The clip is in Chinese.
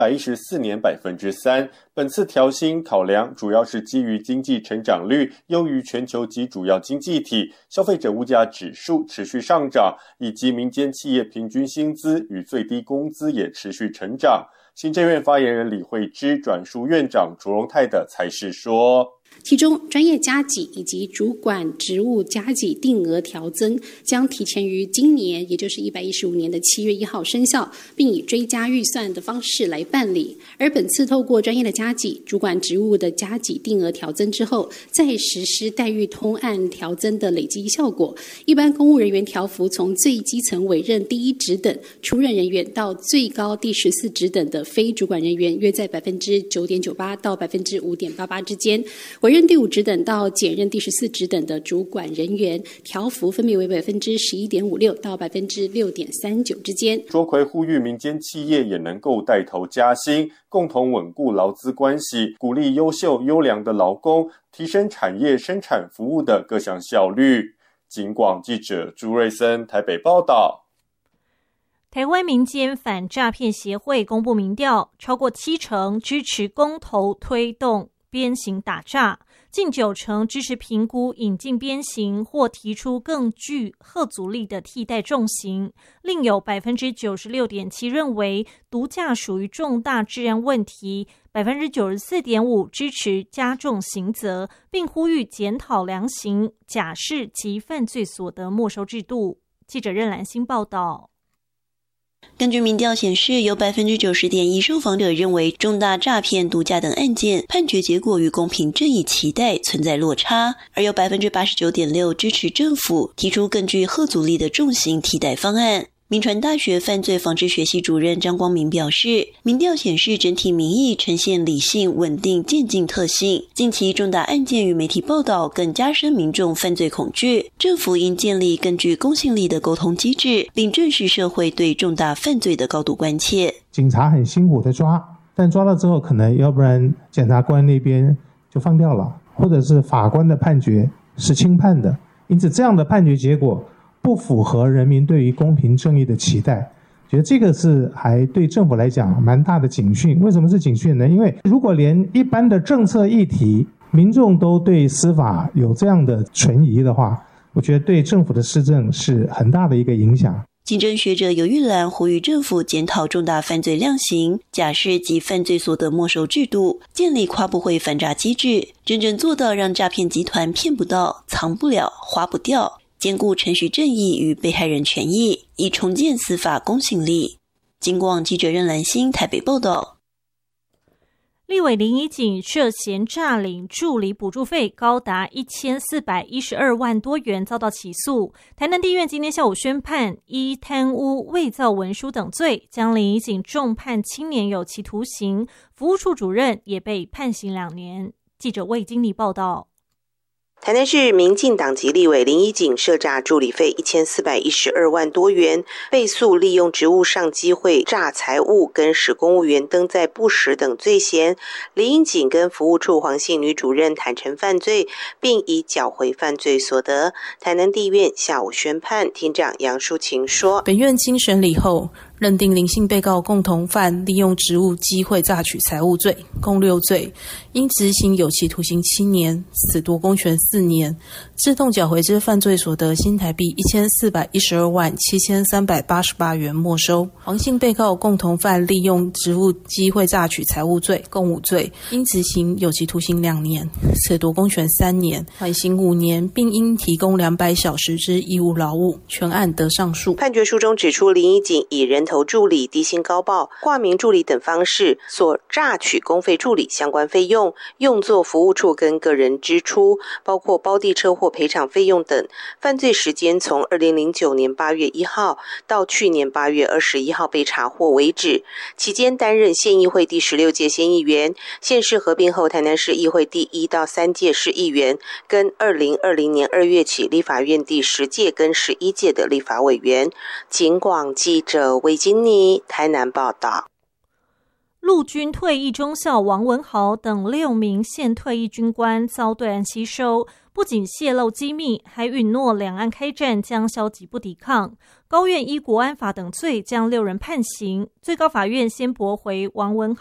114年 3%。本次调薪考量主要是基于经济成长率优于全球及主要经济体，消费者物价指数持续上涨，以及民间企业平均薪资与最低工资也持续成长。行政院发言人李惠芝转述院长卓荣泰的采视说， 其中专业加给以及主管职务加给定额调增将提前于今年，也就是115年的7月1号生效，并以追加预算的方式来办理。而本次透过专业的加给、主管职务的加给定额调增之后，再实施待遇通案调增的累积效果，一般公务人员调幅从最基层委任第1职等出任人员到最高第14职等的非主管人员，约在 9.98% 到 5.88% 之间。委任第5职等到检任第14职等的主管人员，调幅分别为 11.56% 到 6.39% 之间。 卓奎呼吁民间企业也能够带头加薪，共同稳固劳资关系，鼓励优秀优良的劳工，提升产业生产服务的各项效率。警广记者朱瑞森台北报道。 台湾民间反诈骗协会公布民调，超过70%支持公投推动鞭刑打诈，近90%支持评估引进鞭刑或提出更具嚇阻力的替代重刑，另有 96.7% 认为毒驾属于重大治安问题， 94.5% 支持加重刑责，并呼吁检讨量刑、假释及犯罪所得没收制度。记者任兰心报道。 根据民调显示，有 90.1% 受访者认为重大诈骗、毒驾等案件判决结果与公平正义期待存在落差，而有 89.6% 支持政府提出更具嚇阻力的重刑替代方案。民传大学犯罪防治学系主任张光明表示，民调显示整体民意呈现理性、稳定、渐进特性。近期重大案件与媒体报道更加深民众犯罪恐惧，政府应建立更具公信力的沟通机制，并正视社会对重大犯罪的高度关切。 警察很辛苦的抓，但抓了之后可能要不然检察官那边就放掉了，或者是法官的判决是轻判的，因此这样的判决结果不符合人民对于公平正义的期待，觉得这个是还对政府来讲蛮大的警讯。为什么是警讯呢？因为如果连一般的政策议题民众都对司法有这样的存疑的话，我觉得对政府的施政是很大的一个影响。 警政学者游玉兰呼吁政府检讨重大犯罪量刑、假释及犯罪所得没收制度，建立跨部会反诈机制，真正做到让诈骗集团骗不到、藏不了、花不掉，兼顾程序正义与被害人权益，以重建司法公信力。警广记者任兰心台北报道。 立委林怡景涉嫌诈领助理补助费高达1412万多元，遭到起诉。台南地院今天下午宣判，依贪污、伪造文书等罪，将林怡景重判7年有期徒刑，服务处主任也被判刑2年。记者魏经理报道。 台南市民进党籍立委林怡景涉诈助理费1412万多元，被诉利用职务上机会诈财物跟使公务员登载不实等罪嫌。林怡景跟服务处黄姓女主任坦承犯罪，并已缴回犯罪所得。台南地院下午宣判，庭长杨淑琴说， 本院经审理后认定林姓被告共同犯利用职务机会诈取财物罪，共6罪，应执行有期徒刑7年，褫夺公权4年，自动缴回之犯罪所得新台币1412万7388元没收。黄姓被告共同犯利用职务机会诈取财物罪，共5罪，应执行有期徒刑2年，褫夺公权3年，缓刑5年，并应提供200小时之义务劳务。全案得上诉。 判决书中指出，林怡景以人头助理、低薪高报、挂名助理等方式所诈取公费助理相关费用，用作服务处跟个人支出，包括包地车或赔偿费用等。犯罪时间从2009年8月1号到去年8月21号被查获为止，期间担任县议会第16届县议员，县市合并后台南市议会第1到3届市议员，跟2020年2月起立法院第10届跟11届的立法委员。警广记者魏金妮台南报道。 陆陆军退役中校王文豪等6名现退役军官遭对岸吸收，不仅泄露机密，还允诺两岸开战将消极不抵抗。高院依国安法等罪将6人判刑，最高法院先驳回王文